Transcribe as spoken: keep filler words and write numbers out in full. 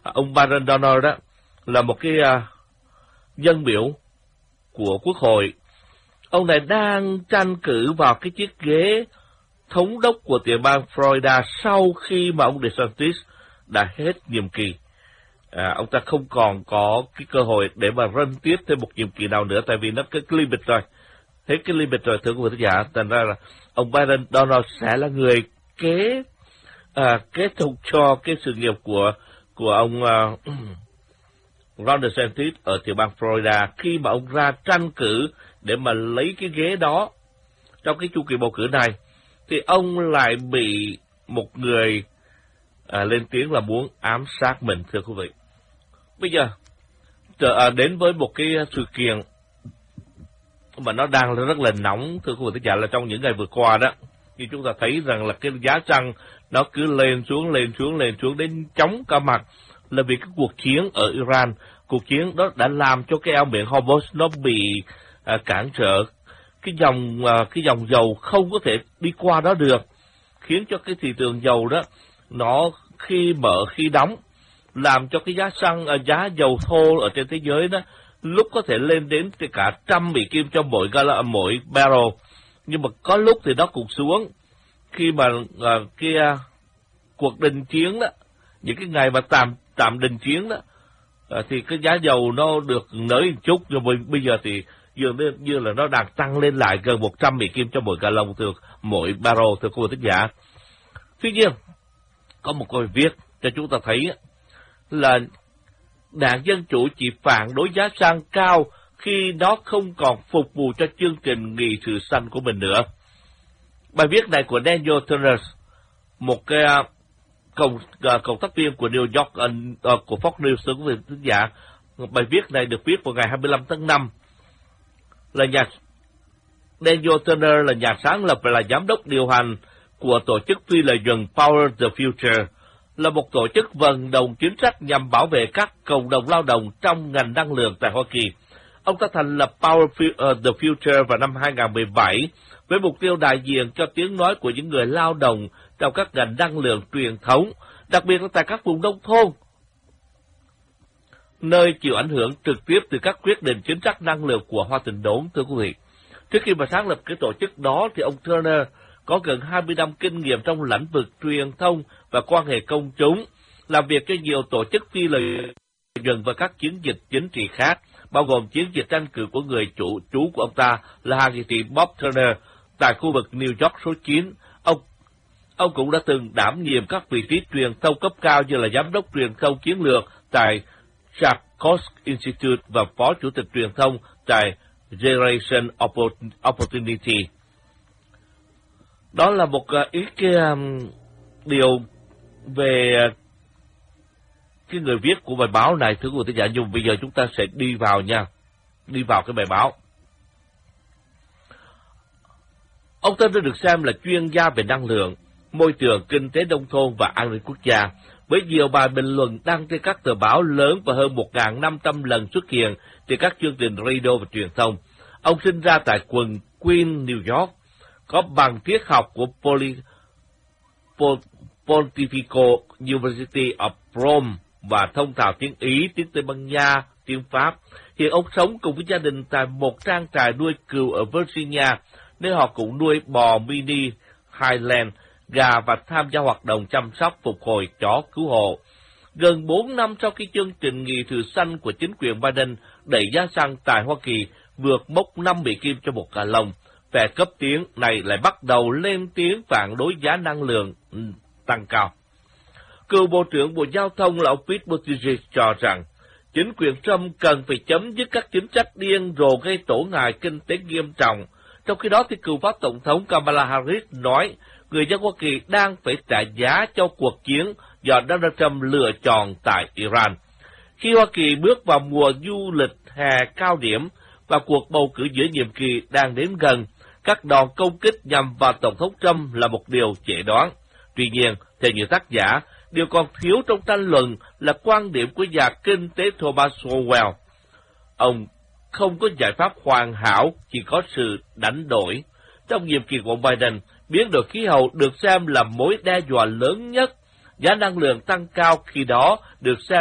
ông Byron Donald đó là một cái uh, dân biểu của Quốc hội. Ông này đang tranh cử vào cái chiếc ghế thống đốc của tiểu bang Florida sau khi mà ông DeSantis đã hết nhiệm kỳ. À, ông ta không còn có cái cơ hội để mà run tiếp thêm một nhiệm kỳ nào nữa, tại vì nó cái limit rồi, hết cái limit rồi, thưa quý vị giả. Thành ra là ông Biden Donald sẽ là người kế à, kế tục cho cái sự nghiệp của của ông uh, Ron DeSantis ở tiểu bang Florida khi mà ông ra tranh cử để mà lấy cái ghế đó. Trong cái chu kỳ bầu cử này thì ông lại bị một người à, lên tiếng là muốn ám sát mình, thưa quý vị. Bây giờ trở à, đến với một cái sự kiện mà nó đang rất là nóng, thưa quý vị, tức là trong những ngày vừa qua đó, như chúng ta thấy rằng là cái giá xăng nó cứ lên xuống lên xuống lên xuống đến chóng cả mặt, là vì cái cuộc chiến ở Iran. Cuộc chiến đó đã làm cho cái eo biển Hormuz nó bị à, cản trở, cái dòng à, cái dòng dầu không có thể đi qua đó được, khiến cho cái thị trường dầu đó nó khi mở khi đóng, làm cho cái giá xăng à, giá dầu thô ở trên thế giới đó lúc có thể lên đến cả trăm Mỹ Kim cho mỗi gallon, mỗi barrel, nhưng mà có lúc thì nó cũng xuống khi mà à, cái à, cuộc đình chiến đó, những cái ngày mà tạm tạm đình chiến đó, à, thì cái giá dầu nó được nới một chút, nhưng mà bây giờ thì dường như, như là nó đang tăng lên lại gần một trăm Mỹ Kim cho mỗi gallon, từ mỗi barrel, thưa quý vị thính giả. Tuy nhiên, có một câu viết cho chúng ta thấy là Đảng Dân Chủ chỉ phản đối giá xăng cao khi nó không còn phục vụ cho chương trình nghị sự xanh của mình nữa. Bài viết này của Daniel Turner, một cái cộng, cộng tác viên của New York, uh, của Fox News, thưa quý vị thính giả. Bài viết này được viết vào ngày hai mươi lăm tháng năm. Là nhà Daniel Turner là nhà sáng lập và là giám đốc điều hành của tổ chức phi lợi nhuận Power the Future, là một tổ chức vận động chính sách nhằm bảo vệ các cộng đồng lao động trong ngành năng lượng tại Hoa Kỳ. Ông ta thành lập Power the Future vào năm hai nghìn không trăm mười bảy với mục tiêu đại diện cho tiếng nói của những người lao động trong các ngành năng lượng truyền thống, đặc biệt là tại các vùng nông thôn, nơi chịu ảnh hưởng trực tiếp từ các quyết định chính sách năng lượng của Hoa Tịnh Đốn, thưa quý vị. Trước khi mà sáng lập cái tổ chức đó thì ông Turner có gần hai mươi năm kinh nghiệm trong lĩnh vực truyền thông và quan hệ công chúng, làm việc cho nhiều tổ chức phi lợi nhuận và các chiến dịch chính trị khác, bao gồm chiến dịch tranh cử của người chủ chú của ông ta là hạ nghị sĩ Bob Turner tại khu vực New York số chín. Ông ông cũng đã từng đảm nhiệm các vị trí truyền thông cấp cao như là giám đốc truyền thông chiến lược tại Charcot Institute và phó chủ tịch truyền thông tại Generation Opportunity. Đó là một ý cái um, điều về cái người viết của bài báo này, thưa quý vị thính giả. Nhưng bây giờ chúng ta sẽ đi vào nha, đi vào cái bài báo. Ông Tân được xem là chuyên gia về năng lượng, môi trường, kinh tế nông thôn và an ninh quốc gia, với nhiều bài bình luận đăng trên các tờ báo lớn và hơn một nghìn năm trăm lần xuất hiện trên các chương trình radio và truyền thông. Ông sinh ra tại quận Queens, New York, có bằng triết học của Poly, Pol, Pontifical University of Rome và thông thạo tiếng Ý, tiếng Tây Ban Nha, tiếng Pháp. Hiện ông sống cùng với gia đình tại một trang trại nuôi cừu ở Virginia, nơi họ cũng nuôi bò mini Highland, gà và tham gia hoạt động chăm sóc phục hồi chó cứu hộ. Gần bốn năm sau khi chương trình nghị sự xanh của chính quyền Biden đẩy giá xăng tại Hoa Kỳ vượt mốc năm Mỹ Kim cho một gallon, phe cấp tiến này lại bắt đầu lên tiếng phản đối giá năng lượng tăng cao. Cựu Bộ trưởng Bộ Giao thông là ông Pete Buttigieg cho rằng chính quyền Trump cần phải chấm dứt các chính sách điên rồ gây tổn hại kinh tế nghiêm trọng. Trong khi đó, thì cựu phó tổng thống Kamala Harris nói người dân Hoa Kỳ đang phải trả giá cho cuộc chiến do Donald Trump lựa chọn tại Iran. Khi Hoa Kỳ bước vào mùa du lịch hè cao điểm và cuộc bầu cử giữa nhiệm kỳ đang đến gần, các đòn công kích nhằm vào Tổng thống Trump là một điều dễ đoán. Tuy nhiên, theo nhiều tác giả, điều còn thiếu trong tranh luận là quan điểm của nhà kinh tế Thomas Sowell. Ông không có giải pháp hoàn hảo, chỉ có sự đánh đổi. Trong nhiệm kỳ của ông Biden, biến đổi khí hậu được xem là mối đe dọa lớn nhất. Giá năng lượng tăng cao khi đó được xem